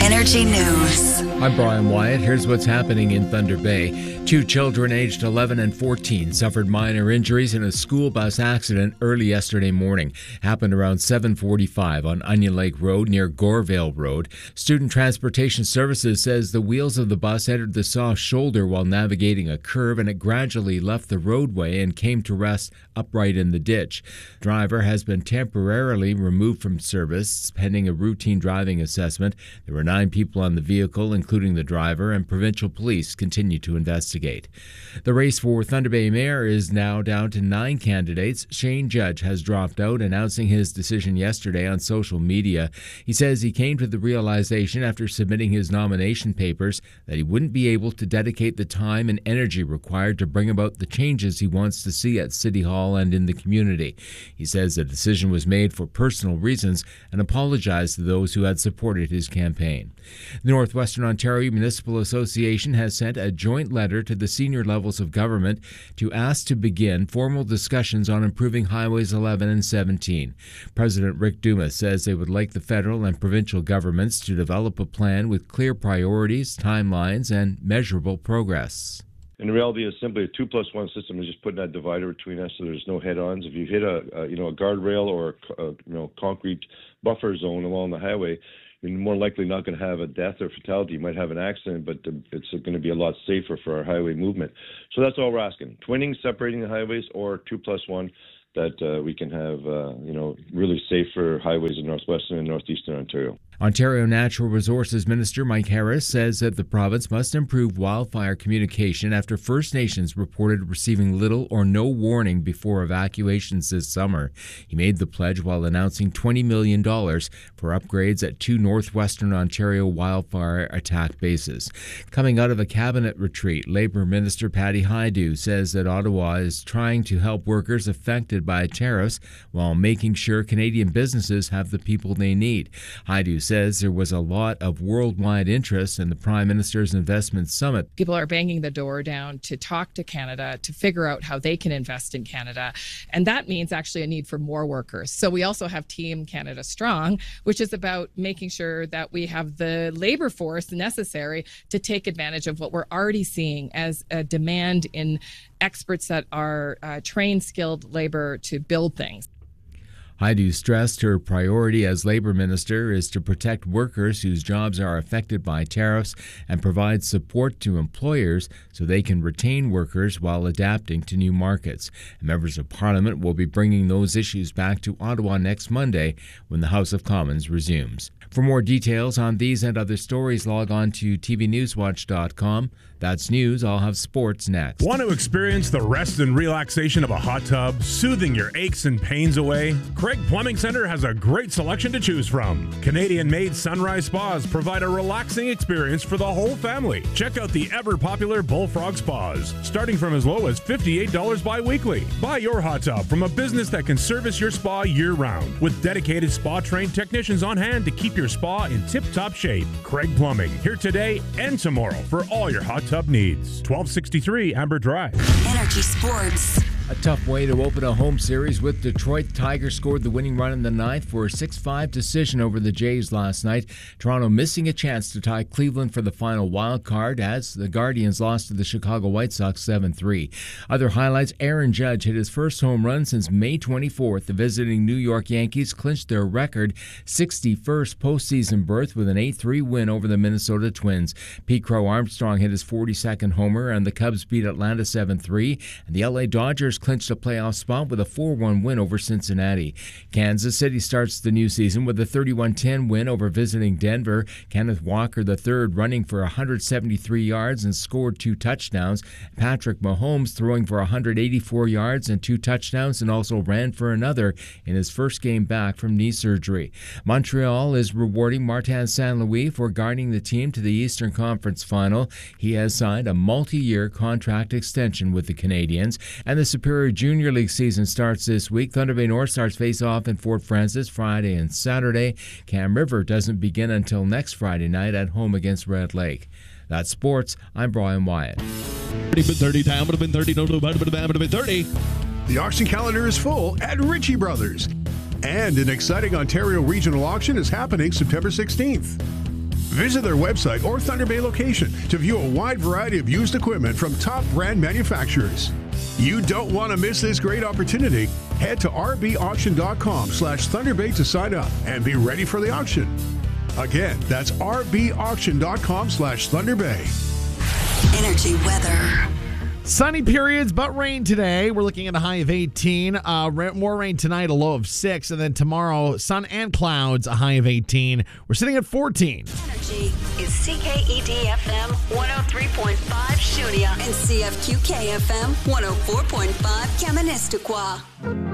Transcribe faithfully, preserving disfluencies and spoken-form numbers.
Energy News. I'm Brian Wyatt. Here's what's happening in Thunder Bay. Two children aged eleven and fourteen suffered minor injuries in a school bus accident early yesterday morning. Happened around seven forty-five on Onion Lake Road near Gorevale Road. Student Transportation Services says the wheels of the bus entered the soft shoulder while navigating a curve, and it gradually left the roadway and came to rest upright in the ditch. Driver has been temporarily removed from service pending a routine driving assessment. There were nine people on the vehicle, including the driver, and provincial police continue to investigate. The race for Thunder Bay Mayor is now down to nine candidates. Shane Judge has dropped out, announcing his decision yesterday on social media. He says he came to the realization after submitting his nomination papers that he wouldn't be able to dedicate the time and energy required to bring about the changes he wants to see at City Hall and in the community. He says the decision was made for personal reasons and apologized to those who had supported his campaign. The Northwestern Ontario Municipal Association has sent a joint letter to the senior levels of government to ask to begin formal discussions on improving Highways eleven and seventeen. President Rick Dumas says they would like the federal and provincial governments to develop a plan with clear priorities, timelines, and measurable progress. And the reality is simply a two plus one system is just putting that divider between us so there's no head-ons. If you hit a, a you know a guardrail or a, a you know concrete buffer zone along the highway, you're more likely not going to have a death or fatality. You might have an accident, but it's going to be a lot safer for our highway movement. So that's all we're asking: twinning, separating the highways, or two plus one, that uh, we can have uh, you know really safer highways in northwestern and northeastern Ontario. Ontario Natural Resources Minister Mike Harris says that the province must improve wildfire communication after First Nations reported receiving little or no warning before evacuations this summer. He made the pledge while announcing twenty million dollars for upgrades at two northwestern Ontario wildfire attack bases. Coming out of a cabinet retreat, Labour Minister Patty Hajdu says that Ottawa is trying to help workers affected by tariffs while making sure Canadian businesses have the people they need. Hajdu says there was a lot of worldwide interest in the Prime Minister's Investment Summit. People are banging the door down to talk to Canada, to figure out how they can invest in Canada. And that means actually a need for more workers. So we also have Team Canada Strong, which is about making sure that we have the labor force necessary to take advantage of what we're already seeing as a demand in experts that are uh, trained, skilled labor to build things. Hajdu stressed her priority as Labour Minister is to protect workers whose jobs are affected by tariffs and provide support to employers so they can retain workers while adapting to new markets. And members of Parliament will be bringing those issues back to Ottawa next Monday when the House of Commons resumes. For more details on these and other stories, log on to T V Newswatch dot com. That's news. I'll have sports next. Want to experience the rest and relaxation of a hot tub, soothing your aches and pains away? Craig Plumbing Center has a great selection to choose from. Canadian-made Sunrise Spas provide a relaxing experience for the whole family. Check out the ever-popular Bullfrog Spas, starting from as low as fifty-eight dollars bi-weekly. Buy your hot tub from a business that can service your spa year-round, with dedicated spa-trained technicians on hand to keep your spa in tip-top shape. Craig Plumbing, here today and tomorrow for all your hot tub needs. twelve sixty-three Amber Drive. Energy Sports. A tough way to open a home series with Detroit. Tigers scored the winning run in the ninth for a six five decision over the Jays last night. Toronto missing a chance to tie Cleveland for the final wild card as the Guardians lost to the Chicago White Sox seven three. Other highlights: Aaron Judge hit his first home run since May twenty-fourth. The visiting New York Yankees clinched their record sixty-first postseason berth with an eight three win over the Minnesota Twins. Pete Crow Armstrong hit his forty-second homer, and the Cubs beat Atlanta seven three. And the L A Dodgers clinched a playoff spot with a four one win over Cincinnati. Kansas City starts the new season with a thirty-one ten win over visiting Denver. Kenneth Walker the third running for one hundred seventy-three yards and scored two touchdowns. Patrick Mahomes throwing for one hundred eighty-four yards and two touchdowns and also ran for another in his first game back from knee surgery. Montreal is rewarding Martin Saint Louis for guiding the team to the Eastern Conference Final. He has signed a multi-year contract extension with the Canadians, and the Superior Junior League season starts this week. Thunder Bay North Stars face off in Fort Frances Friday and Saturday. Cam River doesn't begin until next Friday night at home against Red Lake. That's sports. I'm Brian Wyatt. thirty, time would have been thirty, no, no, would have been thirty. The auction calendar is full at Ritchie Brothers. And an exciting Ontario regional auction is happening September sixteenth. Visit their website or Thunder Bay location to view a wide variety of used equipment from top brand manufacturers. You don't want to miss this great opportunity. Head to rbauction.com slash Thunder Bay to sign up and be ready for the auction. Again, that's rbauction.com slash Thunder Bay. Energy weather. Sunny periods, but rain today. We're looking at a high of eighteen. Uh, more rain tonight, a low of six. And then tomorrow, sun and clouds, a high of eighteen. We're sitting at fourteen. Energy is C K E D F M one oh three point five Shunia and C F Q K F M one oh four point five Kaministiquia.